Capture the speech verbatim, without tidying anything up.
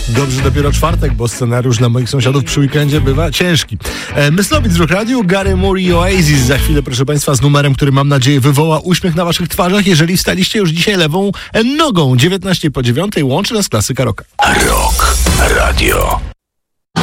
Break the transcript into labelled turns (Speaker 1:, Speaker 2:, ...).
Speaker 1: Dobrze, dopiero czwartek, bo scenariusz dla moich sąsiadów przy weekendzie bywa ciężki. E, Myslowic w Rock Radio, Gary Moore i Oasis za chwilę, proszę Państwa, z numerem, który mam nadzieję wywoła uśmiech na Waszych twarzach, jeżeli wstaliście już dzisiaj lewą nogą. dziewiętnaście po dziewiątej łączy nas klasyka rocka.
Speaker 2: Rock Radio.